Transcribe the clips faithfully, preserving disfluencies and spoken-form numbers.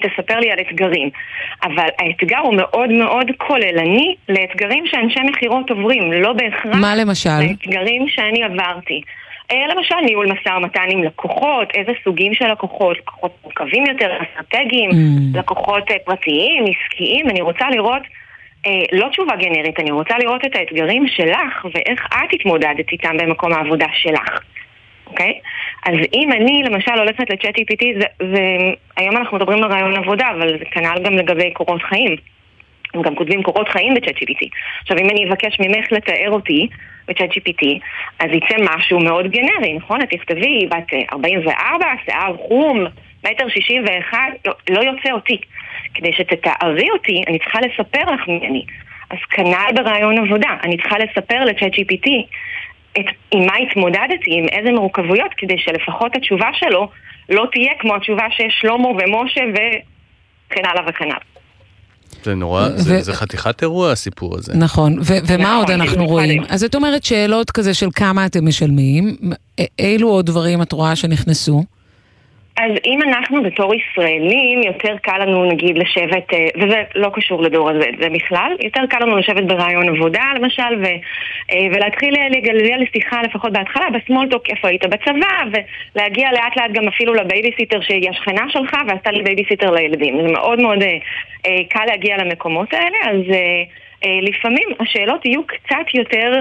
תספר לי על אתגרים. אבל האתגר הוא מאוד מאוד כוללני לאתגרים שאנשי מחירות עוברים, לא בהכרח. מה למשל? לאתגרים שאני עברתי. למשל, ניהול משא ומתן עם לקוחות, איזה סוגים של לקוחות, לקוחות מורכבים יותר, אסטרטגיים, mm. לקוחות פרטיים, עסקיים. אני רוצה לראות, אה, לא תשובה גנרית, אני רוצה לראות את האתגרים שלך ואיך את התמודדת איתם במקום העבודה שלך. אוקיי? אז אם אני למשל הולכת ל-צ'אט ג'י פי טי, זה, זה, היום אנחנו מדברים על רעיון עבודה, אבל זה כנ"ל גם לגבי קורות חיים. הם גם כותבים קורות חיים ב-צ'אט ג'י פי טי. עכשיו, אם אני אבקש ממך לתאר אותי ב-צ'אט ג'י פי טי, אז יצא משהו מאוד גנרי, נכון? את תכתבי, בת ארבעים וארבע, שיער חום, מטר שישים ואחת, לא, לא יוצא אותי. כדי שתתארי אותי, אני צריכה לספר לך ממני. אז כנ"ל ברעיון עבודה, אני צריכה לספר ל-צ'אט ג'י פי טי את, עם מה התמודדתי, עם איזה מורכבויות, כדי שלפחות התשובה שלו לא תהיה כמו התשובה שיש שלמה ומשה וכן הלאה וכן הלאה. זה נורא, זה, זה חתיכת אירוע הסיפור הזה. נכון, ו- ומה עוד אנחנו רואים? אז זאת אומרת שאלות כזה של כמה אתם משלמים, אילו עוד דברים את רואה שנכנסו? אז אם אנחנו בתור ישראלים, יותר קל לנו נגיד לשבת, וזה לא קשור לדור הזה, זה בכלל, יותר קל לנו לשבת ברעיון עבודה למשל, ו, ולהתחיל לגלגל לשיחה לפחות בהתחלה, בסמולטוק איפה היית בצבא, ולהגיע לאט לאט גם אפילו לבייביסיטר שהיא השכנה שלך, ועשתה לי בייביסיטר לילדים. זה מאוד מאוד קל להגיע למקומות האלה, אז לפעמים השאלות יהיו קצת יותר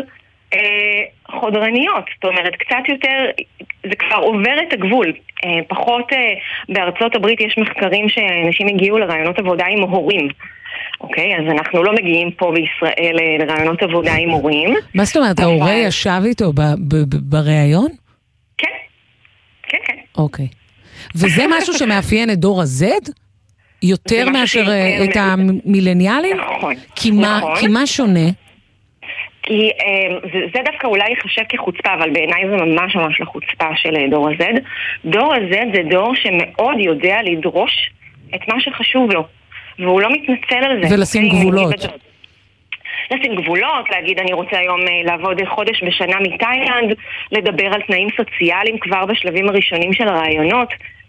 חודרניות, זאת אומרת, קצת יותר, זה כבר עובר את הגבול. פחות בארצות הברית יש מחקרים שאנשים הגיעו לרעיונות עבודה עם הורים. אוקיי, אז אנחנו לא מגיעים פה בישראל לרעיונות עבודה עם הורים. מה זאת אומרת, ההורה ישב איתו ברעיון? כן, כן, כן. אוקיי. וזה משהו שמאפיין את דור ה-Z? יותר מאשר את המילניאלים? נכון. כי מה שונה? כי זה, זה דווקא אולי יחשב כחוצפה, אבל בעיניי זה ממש ממש לחוצפה של דור ה-Z. דור ה-Z זה דור שמאוד יודע לדרוש את מה שחשוב לו, והוא לא מתנצל על זה. ולשים גבולות. לשים גבולות, להגיד אני רוצה היום לעבוד חודש בשנה מתאילנד, לדבר על תנאים סוציאליים כבר בשלבים הראשונים של הרעיונות.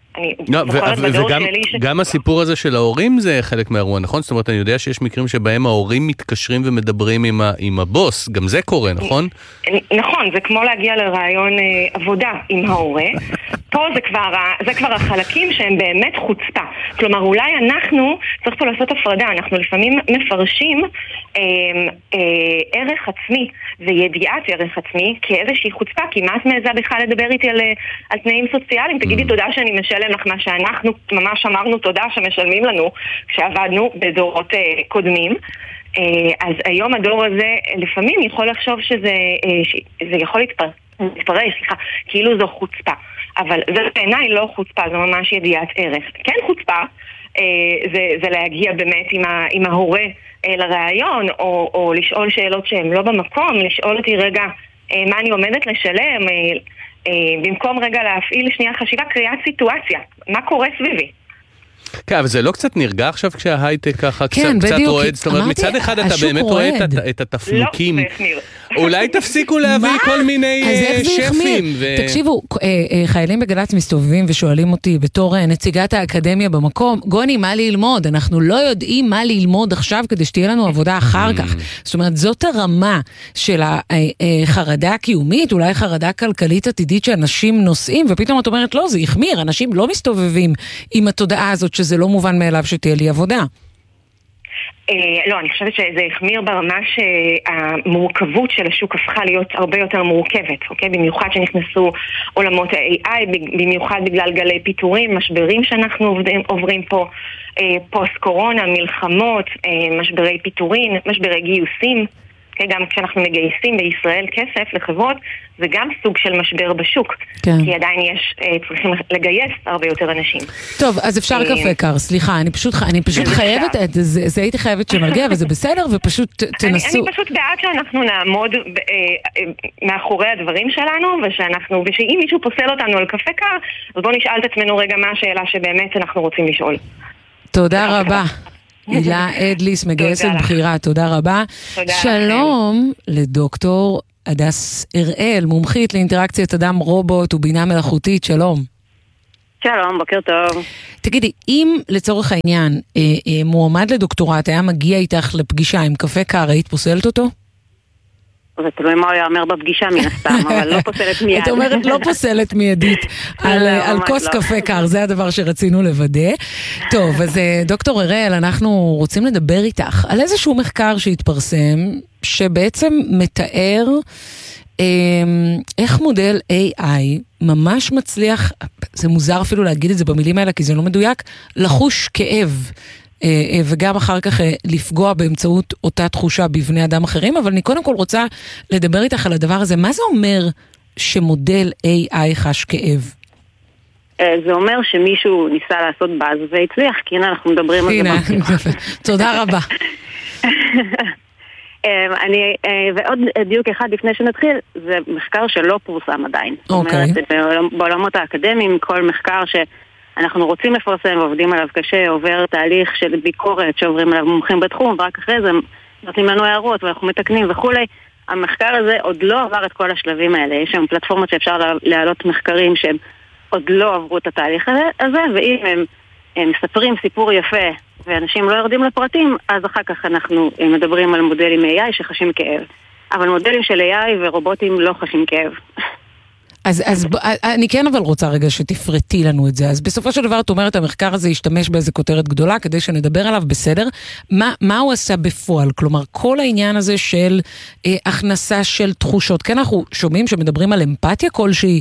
וגם הסיפור הזה של ההורים זה חלק מהאירוע, נכון? זאת אומרת, אני יודע שיש מקרים שבהם ההורים מתקשרים ומדברים עם הבוס, גם זה קורה, נכון? נכון, זה כמו להגיע לרעיון עבודה עם ההורה. פה זה כבר החלקים שהם באמת חוצפה. כלומר, אולי אנחנו, צריך פה לעשות הפרדה, אנחנו לפעמים מפרשים ערך עצמי וידיעת ערך עצמי כאיזושהי חוצפה, כי מה את מעזה בכלל לדבר איתי על תנאים סוציאליים? תגידי תודה שאני משלם לך מה שאנחנו ממש אמרנו תודה שמשלמים לנו כשעבדנו בדורות קודמים. אז היום הדור הזה לפעמים יכול לחשוב שזה זה יכול להתפרש, סליחה, כאילו זו חוצפה. אבל זה בעיניי לא חוצפה, זו ממש ידיעת ערך. כן חוצפה, זה, זה להגיע באמת עם, ה, עם ההורה לרעיון, או, או לשאול שאלות שהן לא במקום, לשאול אותי רגע מה אני עומדת לשלם, במקום רגע להפעיל שנייה חשיבה, קריאת סיטואציה. מה קורה סביבי? כן, אבל זה לא קצת נרגע עכשיו כשההייטק ככה קצת רועד? זאת אומרת, מצד אחד אתה באמת רואה את התפנוקים. אולי תפסיקו להביא כל מיני שפים. תקשיבו, חיילים בגל"צ מסתובבים ושואלים אותי בתור נציגת האקדמיה במקום, גוני, מה ללמוד? אנחנו לא יודעים מה ללמוד עכשיו כדי שתהיה לנו עבודה אחר כך. זאת אומרת, זאת הרמה של החרדה הקיומית, אולי חרדה כלכלית עתידית שאנשים נוסעים, ופתאום את אומרת, לא, זה יחמיר, אנשים לא מסתובבים עם התודעה הזאת שזה לא מובן מאליו שתהיה לי עבודה. לא, אני חושבת שזה החמיר ברמה שהמורכבות של השוק הפכה להיות הרבה יותר מורכבת, אוקיי? במיוחד שנכנסו עולמות ה-איי איי, במיוחד בגלל גלי פיתורים, משברים שאנחנו עובדים, עוברים פה, פוסט קורונה, מלחמות, משברי פיתורים, משברי גיוסים. גם כשאנחנו מגייסים בישראל כסף לחברות, זה גם סוג של משבר בשוק. כן. כי עדיין יש, צריכים לגייס הרבה יותר אנשים. טוב, אז אפשר קפה קר, סליחה, אני פשוט, אני פשוט חייבת, זה, זה הייתי חייבת שמרגיע, וזה בסדר, ופשוט תנסו. אני, אני פשוט בעד שאנחנו נעמוד מאחורי הדברים שלנו, ושאנחנו, ושאם מישהו פוסל אותנו על קפה קר, אז בואו נשאל את עצמנו רגע מה השאלה שבאמת אנחנו רוצים לשאול. תודה רבה. הילה אדליס, מגייסת בחירה, תודה רבה. שלום לדוקטור הדס הראל, מומחית לאינטראקציית אדם רובוט ובינה מלאכותית, שלום. שלום, בוקר טוב. תגידי, אם לצורך העניין אה, אה, מועמד לדוקטורט היה מגיע איתך לפגישה עם קפה קר, היית פוסלת אותו? זה תלוי מה הוא יאמר בפגישה מן הסתם, אבל לא פוסלת מיד. את אומרת לא פוסלת מיידית על כוס קפה קר, זה הדבר שרצינו לוודא. טוב, אז דוקטור הראל, אנחנו רוצים לדבר איתך על איזשהו מחקר שהתפרסם, שבעצם מתאר איך מודל איי איי ממש מצליח, זה מוזר אפילו להגיד את זה במילים האלה, כי זה לא מדויק, לחוש כאב. וגם אחר כך לפגוע באמצעות אותה תחושה בבני אדם אחרים, אבל אני קודם כל רוצה לדבר איתך על הדבר הזה. מה זה אומר שמודל איי איי חש כאב? זה אומר שמישהו ניסה לעשות באז והצליח, כי הנה אנחנו מדברים על זה. תודה רבה. אני, ועוד דיוק אחד לפני שנתחיל, זה מחקר שלא פורסם עדיין. אוקיי. בעולמות האקדמיים, כל מחקר ש... אנחנו רוצים לפרסם ועובדים עליו קשה, עובר תהליך של ביקורת שעוברים עליו מומחים בתחום, ורק אחרי זה נותנים לנו הערות ואנחנו מתקנים וכולי. המחקר הזה עוד לא עבר את כל השלבים האלה. יש שם פלטפורמות שאפשר להעלות מחקרים שהם עוד לא עברו את התהליך הזה, ואם הם, הם מספרים סיפור יפה ואנשים לא יורדים לפרטים, אז אחר כך אנחנו מדברים על מודלים איי איי שחשים כאב. אבל מודלים של איי איי ורובוטים לא חשים כאב. אז, אז אני כן אבל רוצה רגע שתפרטי לנו את זה. אז בסופו של דבר את אומרת, המחקר הזה ישתמש באיזה כותרת גדולה כדי שנדבר עליו בסדר. מה, מה הוא עשה בפועל? כלומר, כל העניין הזה של אה, הכנסה של תחושות. כן, אנחנו שומעים שמדברים על אמפתיה כלשהי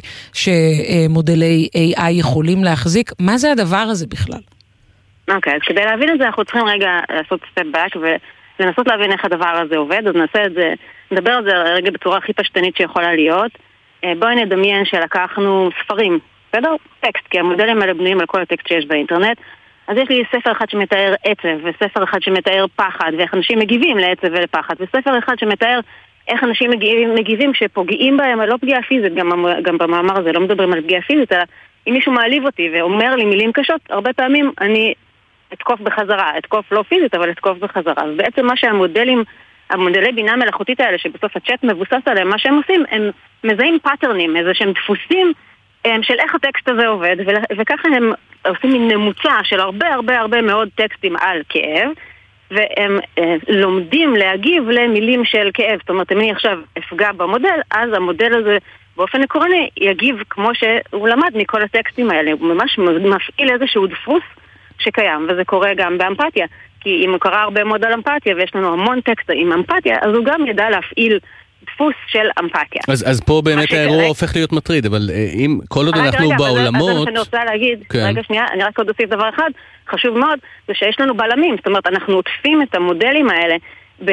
שמודלי איי איי יכולים להחזיק. מה זה הדבר הזה בכלל? אוקיי, אז כדי להבין את זה אנחנו צריכים רגע לעשות סטפ באק ולנסות להבין איך הדבר הזה עובד. אז נעשה את זה, נדבר על זה רגע בצורה הכי פשטנית שיכולה להיות. בואי נדמיין שלקחנו ספרים, בסדר? טקסט, כי המודלים האלה בנויים על כל הטקסט שיש באינטרנט. אז יש לי ספר אחד שמתאר עצב, וספר אחד שמתאר פחד, ואיך אנשים מגיבים לעצב ולפחד, וספר אחד שמתאר איך אנשים מגיבים, מגיבים שפוגעים בהם, לא פגיעה פיזית, גם, גם במאמר הזה לא מדברים על פגיעה פיזית, אלא אם מישהו מעליב אותי ואומר לי מילים קשות, הרבה פעמים אני אתקוף בחזרה, אתקוף לא פיזית, אבל אתקוף בחזרה. ובעצם מה שהמודלים, המודלי בינה מלאכותית האלה, שבסוף הצ'אט מבוסס עליהם, מה שהם עושים, הם מזהים פאטרנים, איזה שהם דפוסים של איך הטקסט הזה עובד, וככה הם עושים מין ממוצע של הרבה הרבה הרבה מאוד טקסטים על כאב, והם לומדים להגיב למילים של כאב. זאת אומרת, אם אני עכשיו אפגע במודל, אז המודל הזה באופן עקרוני יגיב כמו שהוא למד מכל הטקסטים האלה. הוא ממש מפעיל איזשהו דפוס שקיים, וזה קורה גם באמפתיה. כי אם הוא קרא הרבה מאוד על אמפתיה, ויש לנו המון טקסט עם אמפתיה, אז הוא גם ידע להפעיל דפוס של אמפתיה. אז, אז פה באמת האירוע הופך להיות מטריד, אבל אם כל עוד אנחנו רגע, בעולמות... אז אני רוצה להגיד, כן. רגע שנייה, אני רק עוד אוסיף דבר אחד, חשוב מאוד, זה שיש לנו בלמים, זאת אומרת, אנחנו עוטפים את המודלים האלה ב...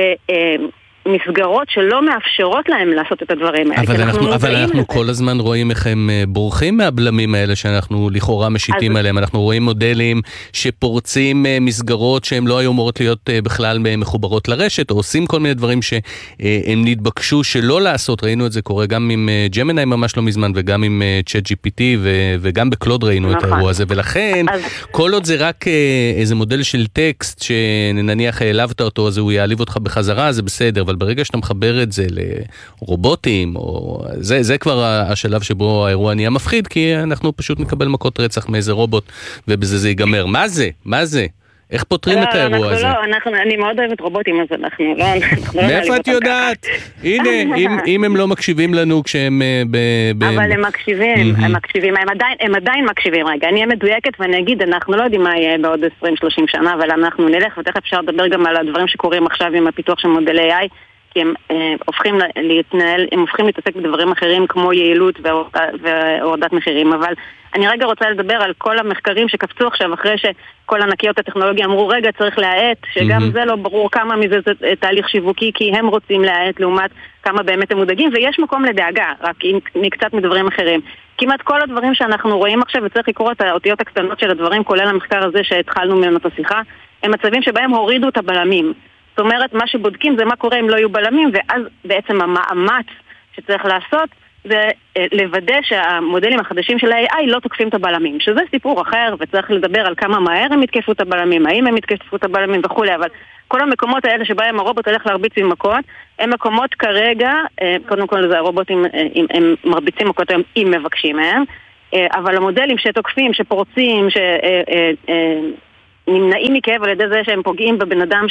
מסגרות שלא מאפשרות להם לעשות את הדברים האלה. אבל אנחנו, אבל אנחנו כל הזמן רואים איך הם בורחים מהבלמים האלה שאנחנו לכאורה משיתים אז... עליהם. אנחנו רואים מודלים שפורצים מסגרות שהם לא היו אמורות להיות בכלל מחוברות לרשת, או עושים כל מיני דברים שהם נתבקשו שלא לעשות. ראינו את זה קורה גם עם ג'מיני ממש לא מזמן, וגם עם צ'אט ג'י פי טי, וגם בקלוד ראינו נכון. את האירוע הזה. ולכן, אז... כל עוד זה רק איזה מודל של טקסט, שנניח העלבת אותו, אז הוא יעליב אותך בחזרה, זה בסדר. אבל ברגע שאתה מחבר את זה לרובוטים, או... זה, זה כבר השלב שבו האירוע נהיה מפחיד, כי אנחנו פשוט נקבל מכות רצח מאיזה רובוט, ובזה זה ייגמר. מה זה? מה זה? איך פותרים לא, את האירוע הזה? לא, אנחנו, אני מאוד אוהבת רובוטים, אז אנחנו לא... מאיפה את יודעת? הנה, אם, אם הם לא מקשיבים לנו כשהם... ב, ב... אבל הם מקשיבים, הם מקשיבים, הם עדיין, הם עדיין מקשיבים. רגע, אני אהיה מדויקת ואני אגיד, אנחנו לא יודעים מה יהיה בעוד עשרים שלושים שנה, אבל אנחנו נלך, ותכף אפשר לדבר גם על הדברים שקורים עכשיו עם הפיתוח של מודלי איי איי, כי הם אה, הופכים להתנהל, הם הופכים להתעסק בדברים אחרים כמו יעילות והורדת מחירים. אבל אני רגע רוצה לדבר על כל המחקרים שקפצו עכשיו אחרי שכל ענקיות הטכנולוגיה אמרו רגע צריך להעט, שגם mm-hmm. זה לא ברור כמה מזה זה תהליך שיווקי, כי הם רוצים להעט לעומת כמה באמת הם מודאגים, ויש מקום לדאגה, רק מקצת מדברים אחרים. כמעט כל הדברים שאנחנו רואים עכשיו, וצריך לקרוא את האותיות הקטנות של הדברים, כולל המחקר הזה שהתחלנו ממנו את השיחה, הם מצבים שבהם הורידו את הבלמים. זאת אומרת, מה שבודקים זה מה קורה אם לא יהיו בלמים, ואז בעצם המאמץ שצריך לעשות זה לוודא שהמודלים החדשים של ה-איי איי לא תוקפים את הבלמים, שזה סיפור אחר, וצריך לדבר על כמה מהר הם יתקפו את הבלמים, האם הם יתקפו את הבלמים וכו', אבל כל המקומות האלה שבהם הרובוט הולך להרביץ עם מכות, הם מקומות כרגע, קודם כל זה הרובוטים, הם מרביצים מכות אם מבקשים מהם, אבל המודלים שתוקפים, שפורצים, שנמנעים מכאב על ידי זה שהם פוגעים בבן אדם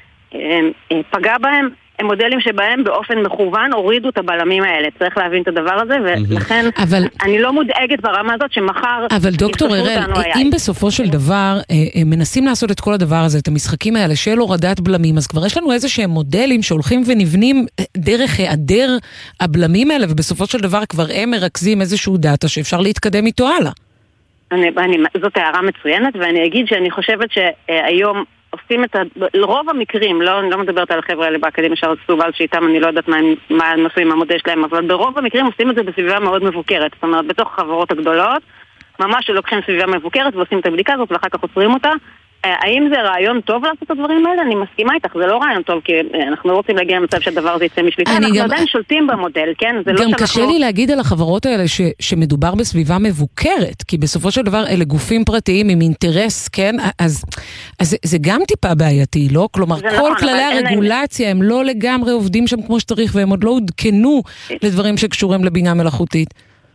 שפגע בהם, הם מודלים שבהם באופן מכוון הורידו את הבלמים האלה. צריך להבין את הדבר הזה, ולכן אבל... אני לא מודאגת ברמה הזאת שמחר... אבל דוקטור הראל, אם בסופו של דבר מנסים לעשות את כל הדבר הזה, את המשחקים האלה של הורדת בלמים, אז כבר יש לנו איזה שהם מודלים שהולכים ונבנים דרך היעדר הבלמים האלה, ובסופו של דבר כבר הם מרכזים איזשהו דאטה שאפשר להתקדם איתו הלאה. אני, אני, זאת הערה מצוינת, ואני אגיד שאני חושבת שהיום עושים את ה... לרוב המקרים, לא, אני לא מדברת על החבר'ה האלה באקדמיה שעשו ועל שאיתם, אני לא יודעת מה, מה הם עשו עם המודל שלהם, אבל ברוב המקרים עושים את זה בסביבה מאוד מבוקרת. זאת אומרת, בתוך החברות הגדולות, ממש לוקחים סביבה מבוקרת ועושים את הבדיקה הזאת ואחר כך עוצרים אותה. האם זה רעיון טוב לעשות את הדברים האלה? אני מסכימה איתך, זה לא רעיון טוב, כי אנחנו לא רוצים להגיע למצב שהדבר הזה יצא משליטה, אנחנו גם... עדיין שולטים במודל, כן? זה גם לא קשה שאנחנו... לי להגיד על החברות האלה ש... שמדובר בסביבה מבוקרת, כי בסופו של דבר אלה גופים פרטיים עם אינטרס, כן? אז, אז זה גם טיפה בעייתי, לא? כלומר, כל נכון, כללי הרגולציה הם לא לגמרי עובדים שם כמו שצריך, והם עוד לא עודכנו לדברים שקשורים לבינה מלאכותית.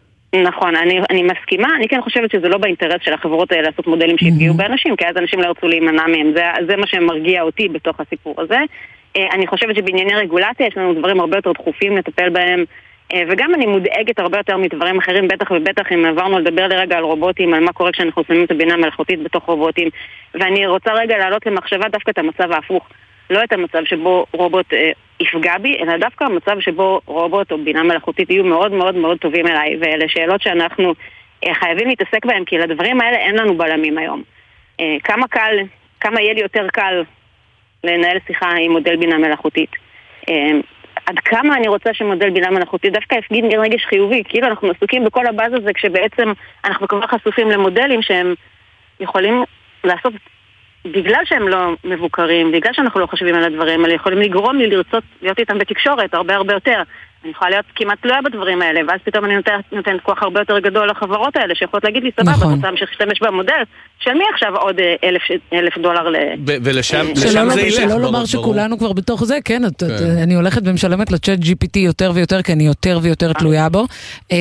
נכון, אני, אני מסכימה, אני כן חושבת שזה לא באינטרס של החברות האלה לעשות מודלים שיפגיעו באנשים, כי אז אנשים לא ירצו להימנע מהם, זה, זה מה שמרגיע אותי בתוך הסיפור הזה. אני חושבת שבענייני רגולציה יש לנו דברים הרבה יותר דחופים לטפל בהם, וגם אני מודאגת הרבה יותר מדברים אחרים, בטח ובטח אם עברנו לדבר לרגע על רובוטים, על מה קורה כשאנחנו שמים את הבינה מלאכותית בתוך רובוטים, ואני רוצה רגע להעלות למחשבה דווקא את המצב ההפוך, לא את המצב שבו רובוט אה, יפגע בי, אלא דווקא המצב שבו רובוט או בינה מלאכותית יהיו מאוד מאוד מאוד טובים אליי, ואלה שאלות שאנחנו אה, חייבים להתעסק בהם, כי לדברים האלה אין לנו בלמים היום. אה, כמה קל, כמה יהיה לי יותר קל לנהל שיחה עם מודל בינה מלאכותית? אה, עד כמה אני רוצה שמודל בינה מלאכותית דווקא יפגין רגש חיובי, כאילו אנחנו עסוקים בכל הבאז הזה, כשבעצם אנחנו כבר חשופים למודלים שהם יכולים לעשות... בגלל שהם לא מבוקרים, בגלל שאנחנו לא חושבים על הדברים האלה, יכולים לגרום לי לרצות להיות איתם בתקשורת הרבה הרבה יותר. אני יכולה להיות כמעט תלויה בדברים האלה, ואז פתאום אני נותנת, נותנת כוח הרבה יותר גדול לחברות האלה, שיכולות להגיד לי, סבבה, נכון. רוצה להמשיך להשתמש במודל, של מי עכשיו עוד אלף, אלף דולר ל... ולשם זה ילך. שלא לומר שכולנו כבר בתוך זה, כן, אני הולכת ומשלמת לצ'אט ג'י פי טי יותר ויותר, כי אני יותר ויותר תלויה בו.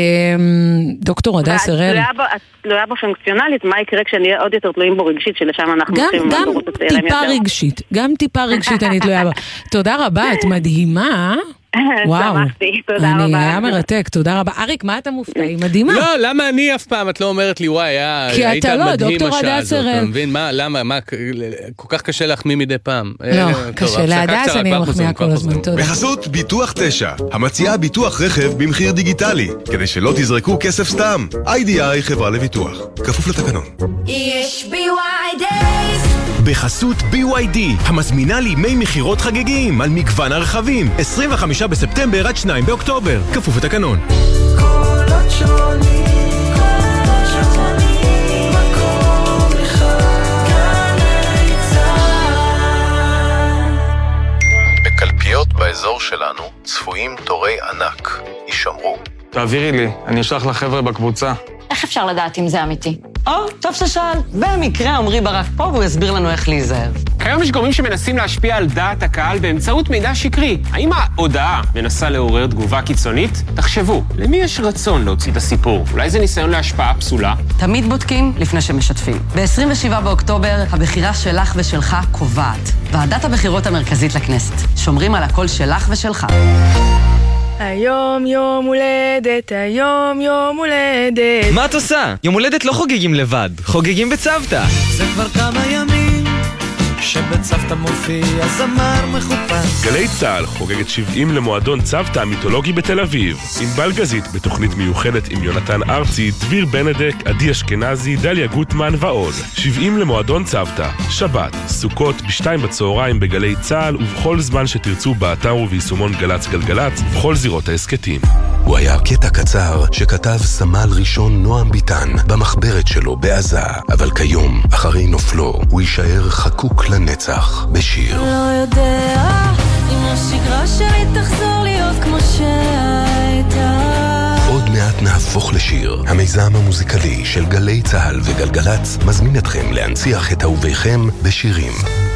דוקטור הדס הראל. את תלויה בו פונקציונלית, מה יקרה כשאני עוד יותר תלויים בו רגשית, שלשם אנחנו צריכים... גם טיפה רגשית, גם טיפה רגשית אני תלויה בו. תודה רבה, את מדהימה. וואו, תודה רבה. אני היה מרתק, תודה רבה. אריק, מה אתה מופתע? היא מדהימה. לא, למה אני אף פעם, את לא אומרת לי, וואי, היית מדהים השעה הזאת, אתה מבין? מה, למה, מה, כל כך קשה להחמיא מדי פעם. לא, קשה, להדס אני מחמיאה כל הזמן, תודה. בחסות ביטוח תשע, המציעה ביטוח רכב במחיר דיגיטלי, כדי שלא תזרקו כסף סתם. איי די איי חברה לביטוח, כפוף לתקנון. יש בי וואי דיי בחסות בי וואי די, המזמינה לימי מחירות חגגים על מגוון הרכבים, עשרים וחמישה בספטמבר עד שניים באוקטובר, כפוף לתקנון. קולות שונים, קולות שונים, מקום אחד, גלי צהל. בקלפיות באזור שלנו צפויים תורי ענק, יישמרו. תעבירי לי, אני אשלח לחבר'ה בקבוצה. איך אפשר לדעת אם זה אמיתי? או, טוב ששאל. במקרה עמרי ברק פה והוא יסביר לנו איך להיזהר. כיום יש גורמים שמנסים להשפיע על דעת הקהל באמצעות מידע שקרי. האם ההודעה מנסה לעורר תגובה קיצונית? תחשבו, למי יש רצון להוציא את הסיפור? אולי זה ניסיון להשפעה פסולה? תמיד בודקים לפני שמשתפים. ב-עשרים ושבעה באוקטובר הבחירה שלך ושלך קובעת. ועדת הבחירות המרכזית לכנסת. שומרים על הקול שלך ושלך. היום יום הולדת, היום יום הולדת. מה את עושה? יום הולדת לא חוגגים לבד, חוגגים בצוותא. זה כבר כמה ימים שבצוותא מופיע זמר מחופש. גלי צהל חוגגת שבעים למועדון צוותא המיתולוגי בתל אביב. עם בלגזית בתוכנית מיוחדת עם יונתן ארצי, דביר בנדק, עדי אשכנזי, דליה גוטמן ועוד. שבעים למועדון צוותא, שבת, סוכות בשתיים בצהריים בגלי צהל ובכל זמן שתרצו באתר וביישומון גלץ גלגלץ ובכל זירות העסקתים. הוא היה קטע קצר שכתב סמל ראשון נועם ביטן במחברת שלו בעזה, אבל כיום, אחרי נופלו, הוא יישאר חקוק לנצח בשיר. לא יודע אם השגרה שלי תחזור להיות כמו שהייתה. עוד מעט נהפוך לשיר. המיזם המוזיקלי של גלי צהל וגלגלץ מזמין אתכם להנציח את אהוביכם בשירים.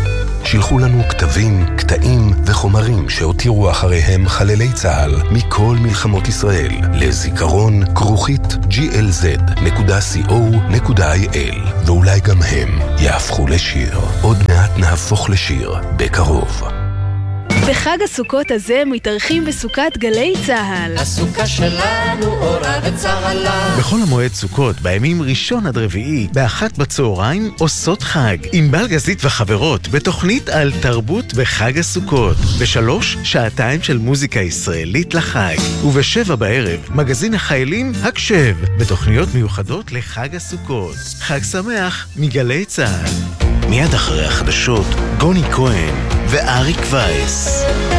שילחו לנו כתבים, קטעים וחומרים שהותירו אחריהם חללי צה"ל מכל מלחמות ישראל לזיכרון כרוכית ג'י אל זד נקודה סי או נקודה איי אל, ואולי גם הם יהפכו לשיר. עוד מעט נהפוך לשיר בקרוב. בחג הסוכות הזה מתארחים בסוכת גלי צהל. הסוכה שלנו אורה וצהלה. בכל המועד סוכות, בימים ראשון עד רביעי, באחת בצהריים עושות חג. עם בלגזית וחברות, בתוכנית על תרבות בחג הסוכות. בשלוש, שעתיים של מוזיקה ישראלית לחג. ובשבע בערב, מגזין החיילים הקשב, בתוכניות מיוחדות לחג הסוכות. חג שמח מגלי צהל. מיד אחרי החדשות, גוני כהן ואריק וייס.